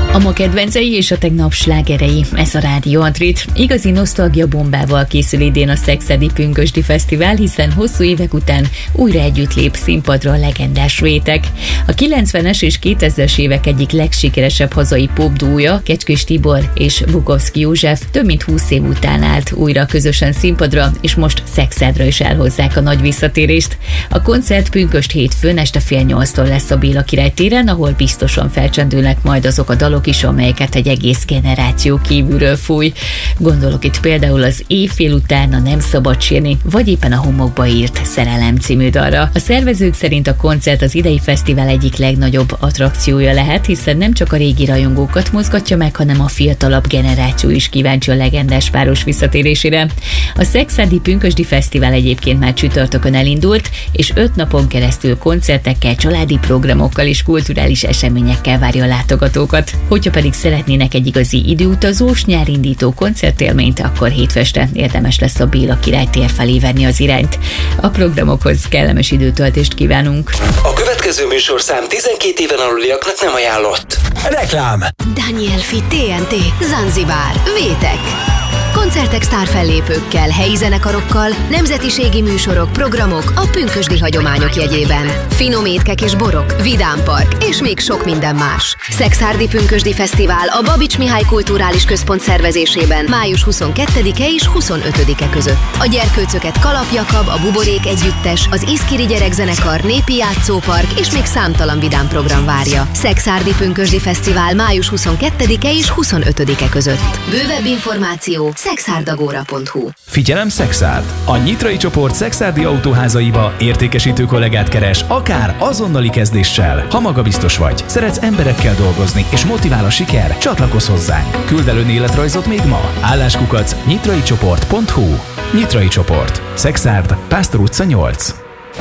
A ma kedvencei és a tegnap slágerei, ez a Rádió Antrit. Igazi nosztalgia bombával készül idén a Szekszárdi Pünkösdi Fesztivál, hiszen hosszú évek után újra együtt lép színpadra a legendás Rétek. A 90-es és 2000-es évek egyik legsikeresebb hazai popdúja, Kecskés Tibor és Bukovszky József több mint 20 év után állt újra közösen színpadra, és most Szekszárdra is elhozzák a nagy visszatérést. A koncert pünkösd hétfőn este 7:30-tól lesz a Béla Király téren, ahol biztosan felcsendülnek majd azok a dalok is, amelyeket egy egész generáció kívülről fúj. Gondolok itt például az Éjfél után, a Nem szabad sírni, vagy éppen a Homokba írt Szerelem című dalra. A szervezők szerint a koncert az idei fesztivál egyik legnagyobb attrakciója lehet, hiszen nem csak a régi rajongókat mozgatja meg, hanem a fiatalabb generáció is kíváncsi a legendás páros visszatérésére. A Szekszárdi Pünkösdi Fesztivál egyébként már csütörtökön elindult, és 5 napon keresztül koncertekkel, családi programokkal és kulturális eseményekkel várja a látogatókat. Hogyha pedig szeretnének egy igazi időutazós, nyárindító koncertélményt, akkor hétfő este érdemes lesz a Béla Király tér felé venni az irányt. A programokhoz kellemes időtöltést kívánunk. A következő műsorszám 12 éven aluliaknak nem ajánlott. Reklám. Danielfi TNT Zanzibár Vétek. Koncertek, sztárfellépőkkel, helyi zenekarokkal, nemzetiségi műsorok, programok a pünkösdi hagyományok jegyében. Finom étkek és borok, vidámpark és még sok minden más. Szekszárdi Pünkösdi Fesztivál a Babics Mihály Kulturális Központ szervezésében május 22-e és 25-e között. A Gyerkőcöket Kalap Jakab, a Buborék Együttes, az Iszkiri Gyerekzenekar, Népi Játszópark és még számtalan vidám program várja. Szekszárdi Pünkösdi Fesztivál május 22-e és 25-e között. Bővebb információ szexárdagora.hu. Figyelem Szexárd! A Nyitrai csoport szekszárdi autóházaiba értékesítő kollégát keres, akár azonnali kezdéssel. Ha magabiztos vagy, szeretsz emberekkel dolgozni és motivál a siker, csatlakozz hozzánk. Küld el önéletrajzot még ma. Álláskukac nyitraicsoport.hu. Nyitrai csoport. Szexárd, Pásztor utca 8.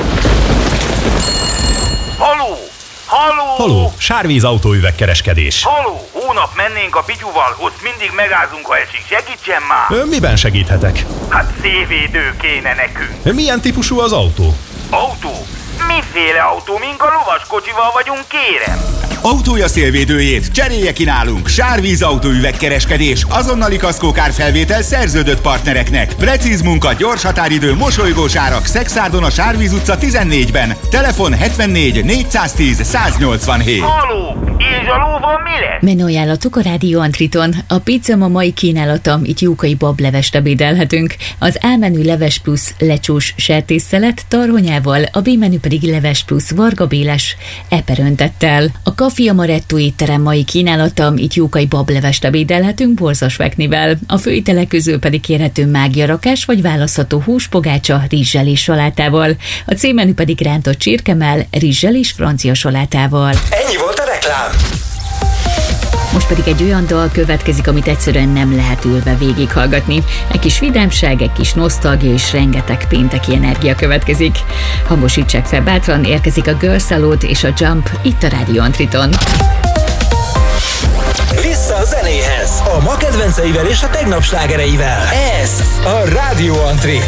Haló! Haló! Haló, Sárvíz autóüvegkereskedés. Haló! Hónap mennénk a Pityuval, ott mindig megázunk, ha esik. Segítsen már! Miben segíthetek? Hát szélvédő kéne nekünk. Milyen típusú az autó? Autó? Miféle autó? Mink a lovaskocsival vagyunk, kérem? Autója szélvédőjét cserélje ki nálunk. Sárvíz autóüvegkereskedés. Azonnali kaszkókárfelvétel szerződött partnereknek. Precíz munka, gyors határidő, mosolygós árak. Szekszárdon a Sárvíz utca 14-ben. Telefon 74 410 187. Haló! És a lóval mi lesz? Menő ajánlatok a Rádió Antriton. A pizza ma mai kínálata, itt jókai bablevest ebédelhetünk. Az A menü leves plusz lecsós sertésszelet tarhonyával, a B menü pedig leves plusz vargabéles eperöntettel. A Café Amaretto étterem mai kínálata, itt jókai bablevest ebédelhetünk borzasveknivel. A főételek közül pedig kérhető mágiarakás vagy választható húspogácsa rizssel és salátával. A C menü pedig rántott csirkemell, rizssel és francia salátával. Ennyi volt a reklám. Most pedig egy olyan dal következik, amit egyszerűen nem lehet ülve végighallgatni. Egy kis vidámság, egy kis nosztalgia és rengeteg pénteki energia következik. Hangosítsák fel bátran, érkezik a Girls Salute és a Jump itt a Rádió Antriton. Vissza a zenéhez. A ma kedvenceivel és a tegnap slágereivel. Ez a Rádió Antri.